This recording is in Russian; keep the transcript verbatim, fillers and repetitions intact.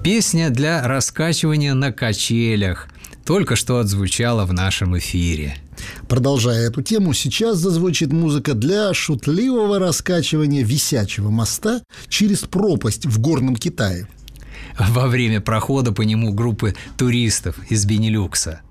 Песня для раскачивания на качелях только что отзвучала в нашем эфире. Продолжая эту тему, сейчас зазвучит музыка для шутливого раскачивания висячего моста через пропасть в горном Китае. Во время прохода по нему группы туристов из Бенилюкса.